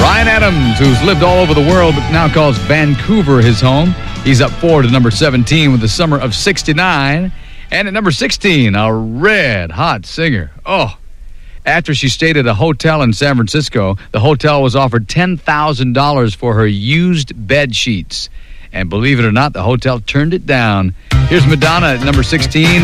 Ryan Adams, who's lived all over the world but now calls Vancouver his home. He's up 4 to number 17 with the Summer of 69. And at number 16, a red-hot singer. Oh, after she stayed at a hotel in San Francisco, the hotel was offered $10,000 for her used bed sheets. And believe it or not, the hotel turned it down. Here's Madonna at number 16.